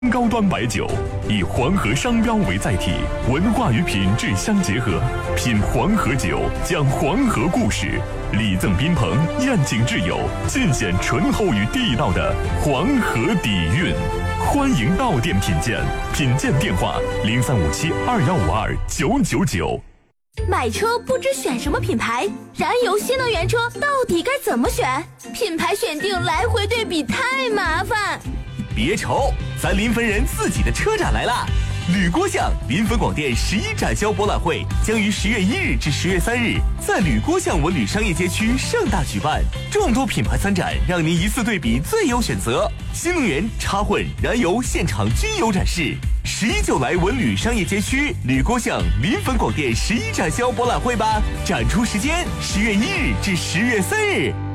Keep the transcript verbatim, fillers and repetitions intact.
高端白酒，以黄河商标为载体，文化与品质相结合，品黄河酒，讲黄河故事，礼赠宾朋，宴请挚友，尽显醇厚与地道的黄河底蕴。欢迎到店品鉴，品鉴电话零三五七二幺五二九九九。 买车不知选什么品牌，燃油新能源车到底该怎么选？品牌选定来回对比太麻烦。 别愁，咱临汾人自己的车展来了！吕郭巷临汾广电十一展销博览会将于十月一日至十月三日在吕郭巷文旅商业街区盛大举办，众多品牌参展，让您一次对比最优选择。新能源、插混、燃油现场均有展示。十一就来文旅商业街区吕郭巷临汾广电十一展销博览会吧！展出时间十月一日至十月三日。